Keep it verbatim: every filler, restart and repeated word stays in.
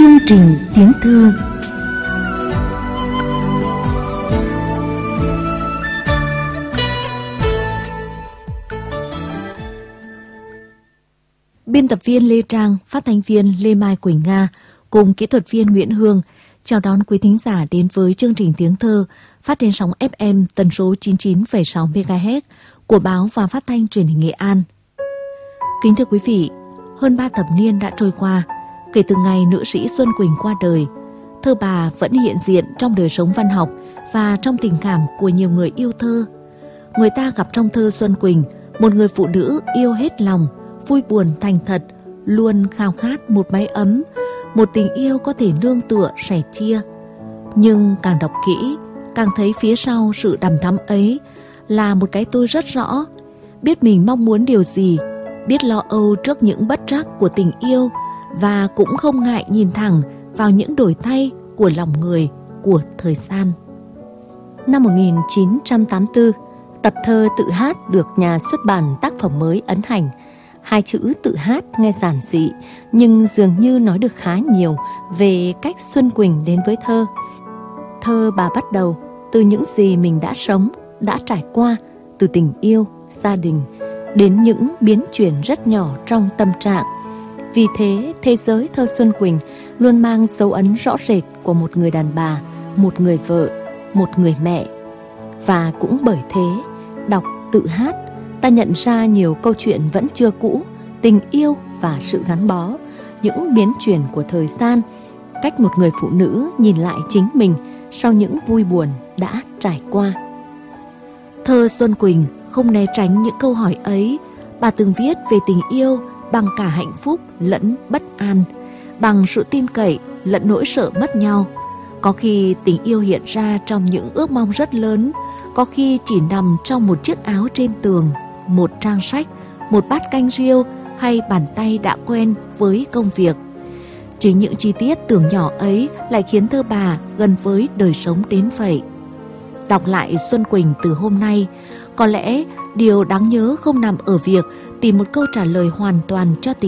Chương trình tiếng thơ. Biên tập viên Lê Trang, phát thanh viên Lê Mai Quỳnh Nga cùng kỹ thuật viên Nguyễn Hương chào đón quý thính giả đến với chương trình tiếng thơ phát trên sóng ép em tần số chín mươi chín phẩy sáu mê ga héc của báo và phát thanh truyền hình Nghệ An. Kính thưa quý vị, hơn ba thập niên đã trôi qua kể từ ngày nữ sĩ Xuân Quỳnh qua đời. Thơ bà vẫn hiện diện trong đời sống văn học và trong tình cảm của nhiều người yêu thơ. Người ta gặp trong thơ Xuân Quỳnh một người phụ nữ yêu hết lòng, vui buồn thành thật, luôn khao khát một mái ấm, một tình yêu có thể nương tựa sẻ chia. Nhưng càng đọc kỹ, càng thấy phía sau sự đằm thắm ấy là một cái tôi rất rõ, biết mình mong muốn điều gì, biết lo âu trước những bất trắc của tình yêu và cũng không ngại nhìn thẳng vào những đổi thay của lòng người, của thời gian. Năm một nghìn chín trăm tám mươi tư, tập thơ Tự hát được nhà xuất bản tác phẩm mới ấn hành. Hai chữ tự hát nghe giản dị, nhưng dường như nói được khá nhiều về cách Xuân Quỳnh đến với thơ. Thơ bà bắt đầu từ những gì mình đã sống, đã trải qua, từ tình yêu, gia đình, đến những biến chuyển rất nhỏ trong tâm trạng. Vì thế, thế giới thơ Xuân Quỳnh luôn mang dấu ấn rõ rệt của một người đàn bà, một người vợ, một người mẹ. Và cũng bởi thế, đọc Tự hát, ta nhận ra nhiều câu chuyện vẫn chưa cũ, tình yêu và sự gắn bó, những biến chuyển của thời gian, cách một người phụ nữ nhìn lại chính mình sau những vui buồn đã trải qua. Thơ Xuân Quỳnh không né tránh những câu hỏi ấy. Bà từng viết về tình yêu bằng cả hạnh phúc lẫn bất an, bằng sự tin cậy lẫn nỗi sợ mất nhau. Có khi tình yêu hiện ra trong những ước mong rất lớn, có khi chỉ nằm trong một chiếc áo trên tường, một trang sách, một bát canh riêu hay bàn tay đã quen với công việc. Chính những chi tiết tưởng nhỏ ấy lại khiến thơ bà gần với đời sống đến vậy. Đọc lại Xuân Quỳnh từ hôm nay, có lẽ điều đáng nhớ không nằm ở việc tìm một câu trả lời hoàn toàn cho tình